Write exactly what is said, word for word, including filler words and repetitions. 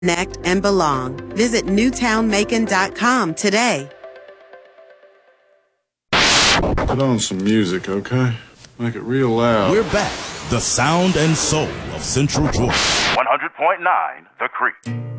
connect, and belong. Visit newtown macon dot com today. Put on some music, okay? Make it real loud. We're back. The sound and soul of Central Georgia. one hundred point nine The Creek.